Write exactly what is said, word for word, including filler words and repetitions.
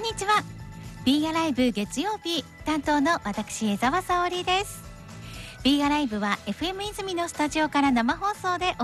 にちは。 B アライブ月曜日担当の私江澤沙織です。 B アライブは エフエム 泉のスタジオから生放送で